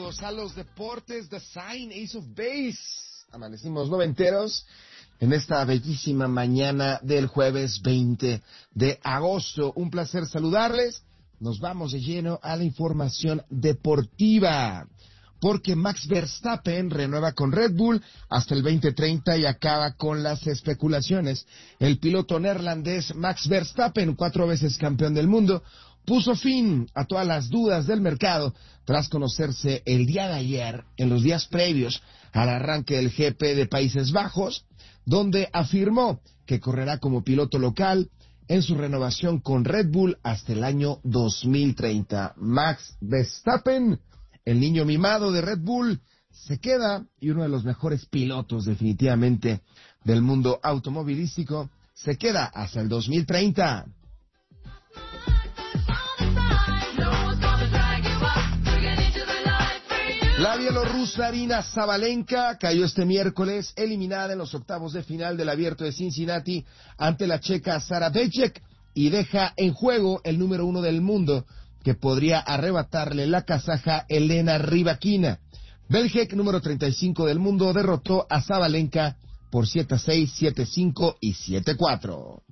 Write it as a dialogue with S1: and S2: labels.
S1: fanáticos a los deportes, The Sign, Ace of Base. Amanecimos noventeros en esta bellísima mañana del jueves 20 de agosto. Un placer saludarles. Nos vamos de lleno a la información deportiva, porque Max Verstappen renueva con Red Bull hasta el 2030 y acaba con las especulaciones. El piloto neerlandés Max Verstappen, 4 veces campeón del mundo, puso fin a todas las dudas del mercado tras conocerse el día de ayer, en los días previos al arranque del GP de Países Bajos, donde afirmó que correrá como piloto local en su renovación con Red Bull hasta el año 2030. Max Verstappen, el niño mimado de Red Bull, se queda, y uno de los mejores pilotos definitivamente del mundo automovilístico, se queda hasta el 2030. La bielorrusa Aryna Sabalenka cayó este miércoles, eliminada en los octavos de final del Abierto de Cincinnati ante la checa Sara Bejek, y deja en juego el número 1 del mundo, que podría arrebatarle la kazaja Elena Rybakina. Bejek, número 35 del mundo, derrotó a Sabalenka por 7-6, 7-5 y 7-4.